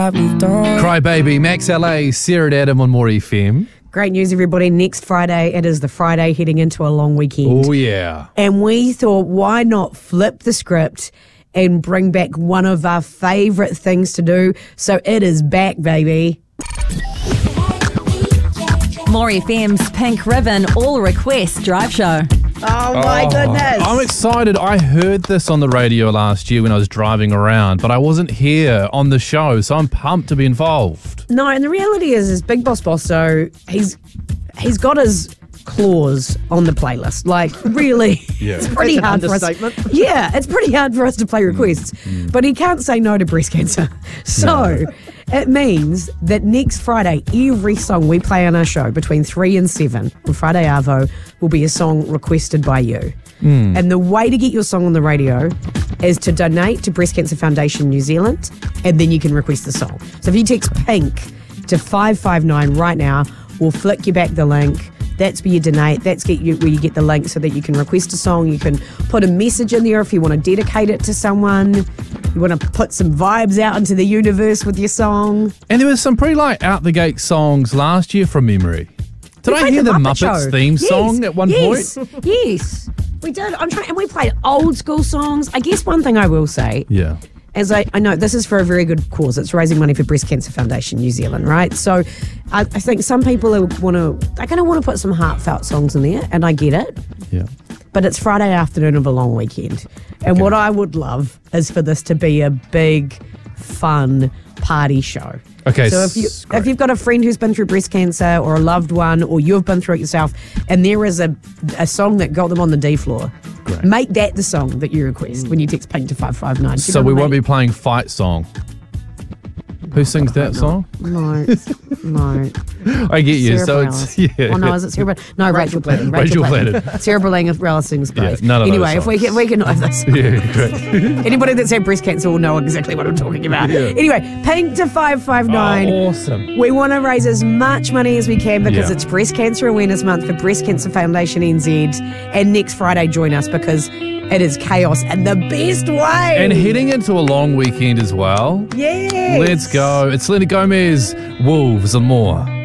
what we've done. Cry Baby, Max LA, Sarah Adam on More FM. Great news, everybody. Next Friday, it is the Friday heading into a long weekend. Oh, yeah. And we thought, why not flip the script and bring back one of our favourite things to do? So it is back, baby. More FM's Pink Ribbon All Request Drive Show. Oh, my goodness. I'm excited. I heard this on the radio last year when I was driving around, but I wasn't here on the show, so I'm pumped to be involved. No, and the reality is Big Boss Bosso, he's got his claws on the playlist. Like, really, Yeah. it's pretty hard for us. Yeah, it's pretty hard for us to play requests. But he can't say no to breast cancer. So it means that next Friday, every song we play on our show between 3 and 7 on Friday Arvo will be a song requested by you. And the way to get your song on the radio is to donate to Breast Cancer Foundation New Zealand, and then you can request the song. So if you text PINK to 559 right now, we'll flick you back the link. That's where you donate. That's where you get the link so that you can request a song. You can put a message in there if you want to dedicate it to someone. You want to put some vibes out into the universe with your song. And there was some pretty out-the-gate songs last year from memory. Did I hear the Muppets theme song at one point? Yes, we did. And we played old school songs. I guess one thing I will say, Yeah. as I know this is for a very good cause. It's raising money for Breast Cancer Foundation New Zealand, right? So I think some people they're going to want to put some heartfelt songs in there, and I get it. Yeah. But it's Friday afternoon of a long weekend. And what I would love is for this to be a big, fun party show. Okay, So if you've got a friend who's been through breast cancer or a loved one or you've been through it yourself and there is a song that got them on the D floor, make that the song that you request when you text PINK to 559. So we won't be playing Fight Song. Who sings that song? No. I get you. Sarah So Bareilles. it's, yeah. Oh no, is it Sarah Bareilles? No, Rachel Platten. Rachel Platten. Sarah Bareilles sings both. Yeah, none of those anyway, if we can know this. Yeah, great. Anybody that's had breast cancer will know exactly what I'm talking about. Anyway, PINK to 559. Oh, awesome. We want to raise as much money as we can because Yeah. it's Breast Cancer Awareness Month for Breast Cancer Foundation NZ. And next Friday, join us because it is chaos in the best way. And heading into a long weekend as well. Yes. Let's go. It's Selena Gomez, Wolves and more.